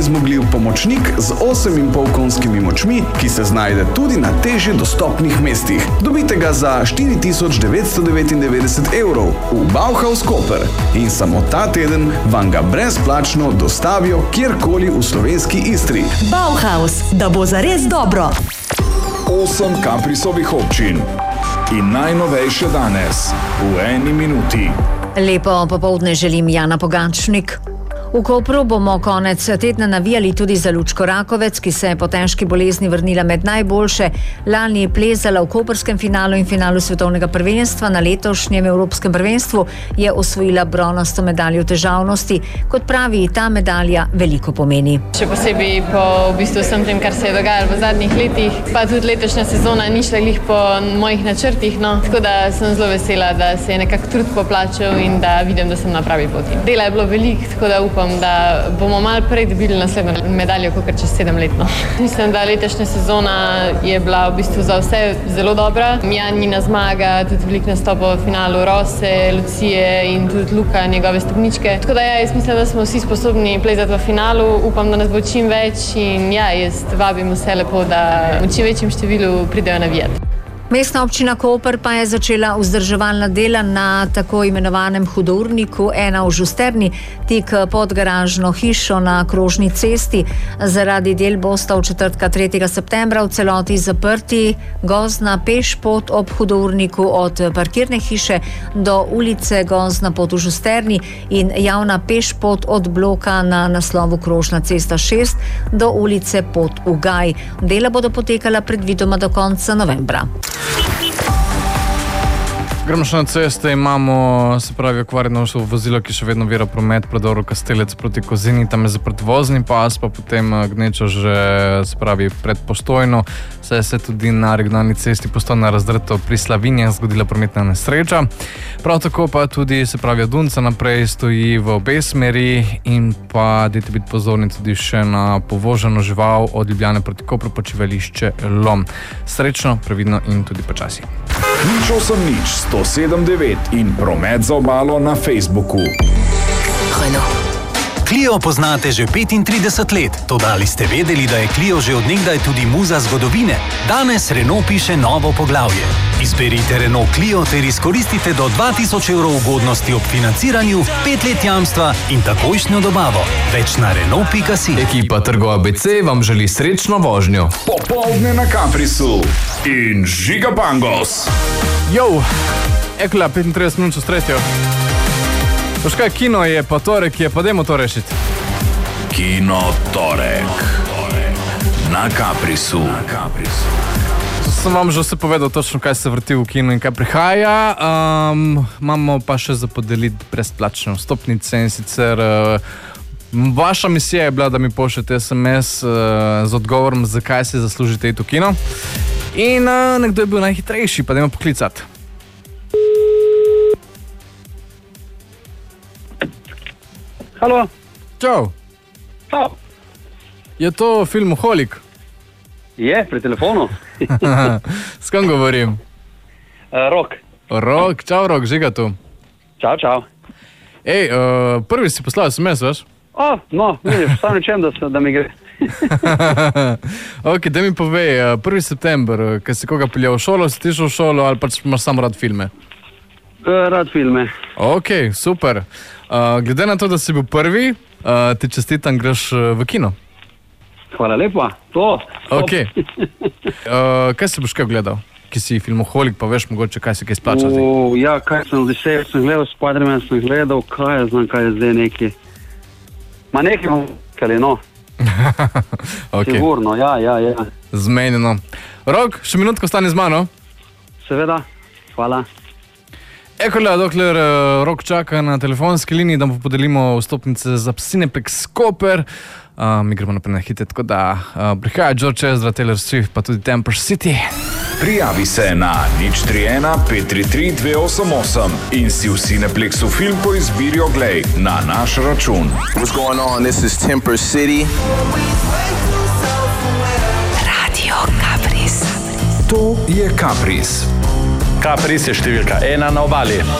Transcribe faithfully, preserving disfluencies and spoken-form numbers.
zmogljiv pomočnik z osem in pol konjskimi močmi, ki se znajde tudi na težje dostopnih mestih. Dobite ga za štiri tisoč devetsto devetindevetdeset evrov v Bauhaus Koper in samo ta teden vam ga brezplačno dostavijo kjerkoli v slovenski Istri. Bauhaus, da bo zares dobro. Osem Caprisovih občin in najnovejše danes v eni minuti. Lepo popoldne želim, Jana Pogačnik. V Kopru bomo konec tedna navijali tudi za Lučko Rakovec, ki se je po težki bolezni vrnila med najboljše. Lani je plezala v koprskem finalu in finalu svetovnega prvenstva, na letošnjem evropskem prvenstvu je osvojila bronasto medaljo v težavnosti. Kot pravi, ta medalja veliko pomeni. Še posebej po v bistvu vsem tem, kar se je dogajalo v zadnjih letih, pa tudi letošnja sezona ni šla glih po mojih načrtih, no. Tako da sem zelo vesela, da se je nekako trud poplačal in da vidim, da sem na pravi poti. Dela je bilo veliko, tako da upam, da bomo malo prej dobili naslednjo medaljo, kakor čez sedem let. No. Mislim, da letošnja sezona je bila v bistvu za vse zelo dobra. Janina zmaga, tudi veliko nastopov v finalu Rose, Lucije in tudi Luka, njegove stopničke. Tako da ja, jaz mislim, da smo vsi sposobni plezati v finalu. Upam, da nas bo čim več in ja, jaz vabim vse lepo, da v čim večjem številu pridejo navijati. Mestna občina Koper pa je začela vzdrževalna dela na tako imenovanem hudourniku ena v Žusterni, tik pod garažno hišo na krožni cesti. Zaradi del bosta v četrtka tretjega septembra v celoti zaprti gozdna pešpot ob hudourniku od parkirne hiše do ulice Gozdna pot v Žusterni in javna pešpot od bloka na naslovu Krožna cesta šest do ulice Pot v Gaj. Dela bodo potekala predvidoma do konca novembra. Gremo še na ceste, imamo, se pravi, okvarjeno vozilo, ki še vedno vira promet, predor Kastelec proti Kozini, tam je zaprt vozni pas, pa potem gnečo že, se pravi, pred Postojno, saj se tudi na regionalni cesti Postojna Razdrto pri Slavinjah zgodila prometna nesreča. Prav tako pa tudi, se pravi, Dunca naprej stoji v obe smeri in pa dajte biti pozorni tudi še na povoženo žival od Ljubljane proti Kopru, počivališče Lom. Srečno, previdno in tudi počasi. Nič osem nič, sto sedem devet in promet za obalo na Facebooku. Clio poznate že petintrideset let, toda ali ste vedeli, da je Clio že od nekdaj tudi muza zgodovine? Danes Renault piše novo poglavje. Izberite Renault Clio ter izkoristite do dva tisoč evrov ugodnosti ob financiranju, pet let jamstva in takojšnjo dobavo. Več na Renault pika si. Ekipa Trgo A B C vam želi srečno vožnjo. Popoldne na Caprisu in Žiga Bangos. Jou, ekla, petintrideset minut čez tretjo. Poš kaj, kino je pa torek, je pa dajmo to rešiti. Kino torek na Caprisu. Na Caprisu. Sem vam že vse povedal točno, kaj se vrti v kinu in kaj prihaja. Um, imamo pa še za podeliti brezplačne vstopnice in sicer uh, vaša misija je bila, da mi pošljete es em es uh, z odgovorom, zakaj si zaslužite iti v kino. In uh, nekdo je bil najhitrejši, pa dajmo poklicati. Halo. Čau. Čau. Je to Filmoholik? Je, pri telefonu. S kom govorim? Uh, Rok. Rok, čau Rok, Žiga tu. Čau, čau. Ej, uh, prvi si poslal es em es, veš? O, no, vidiš, sam nečem, da, da mi gre. Ok, da mi povej, prvi september, kaj si koga peljal v šolo, si ti šel v šolo ali pač imaš samo rad filme? Uh, rad filme. Ok, super. Uh, glede na to, da si bil prvi, uh, ti čestitam, greš v kino. Hvala lepa, to. Ok. Uh, kaj si boš kaj gledal? Ki si filmoholik, pa veš mogoče, kaj si kaj splačal. Uh, ja, kaj sem Odiseja, sem gledal, Spider-Man sem gledal, kaj je znam, kaj je zdaj neki. Ma nekaj bom kali, no. Okay. Sigurno, ja, ja, ja. Zmenjeno. Rok, še minutko ostani z mano? Seveda, hvala. Ekole, dokler uh, Rok čaka na telefonski liniji, da mu podelimo vstopnice za Cineplex Koper. Uh, mi gremo naprej na hite, tako da uh, prihaja George Ezra, Taylor Swift, pa tudi Temper City. Prijavi se na nič tri ena pet tri tri dve osem osem in si v Cineplexu film po izbiri oglej na naš račun. What's going on? This is Temper City. Radio Capris. To je Capris. Capris je številka ena na obali.